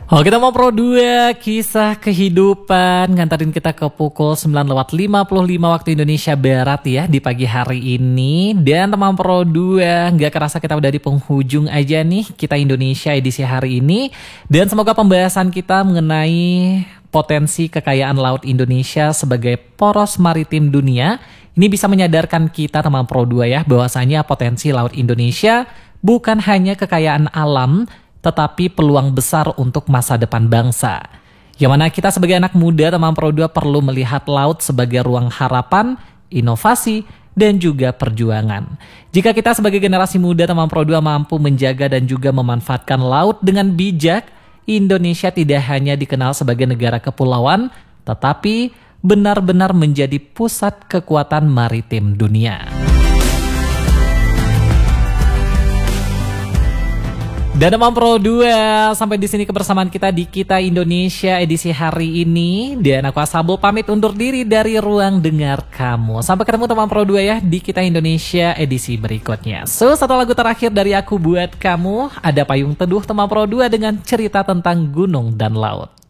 Oke, kita mau Pro 2 kisah kehidupan nganterin kita ke pukul 9:55 waktu Indonesia Barat ya di pagi hari ini. Dan teman Pro 2, nggak kerasa kita udah di penghujung aja nih kita Indonesia edisi hari ini. Dan semoga pembahasan kita mengenai potensi kekayaan laut Indonesia sebagai poros maritim dunia ini bisa menyadarkan kita teman Pro 2 ya bahwasanya potensi laut Indonesia bukan hanya kekayaan alam tetapi peluang besar untuk masa depan bangsa. Yang mana kita sebagai anak muda teman Pro 2 perlu melihat laut sebagai ruang harapan, inovasi, dan juga perjuangan. Jika kita sebagai generasi muda teman Pro 2 mampu menjaga dan juga memanfaatkan laut dengan bijak, Indonesia tidak hanya dikenal sebagai negara kepulauan, tetapi benar-benar menjadi pusat kekuatan maritim dunia. Dan teman Pro 2, sampai di sini kebersamaan kita di Kita Indonesia edisi hari ini. Dan aku Asabul pamit undur diri dari ruang dengar kamu. Sampai ketemu teman Pro 2 ya di Kita Indonesia edisi berikutnya. So, satu lagu terakhir dari aku buat kamu. Ada Payung Teduh teman Pro 2 dengan cerita tentang gunung dan laut.